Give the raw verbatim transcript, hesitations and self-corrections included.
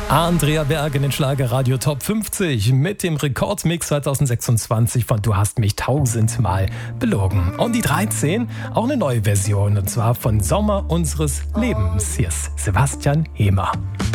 Andrea Berg in den Schlagerradio Top fünfzig mit dem Rekordmix zwanzig sechsundzwanzig von Du hast mich tausendmal belogen. Und die dreizehn, auch eine neue Version, und zwar von Sommer unseres Lebens. Hier ist Sebastian Hemer.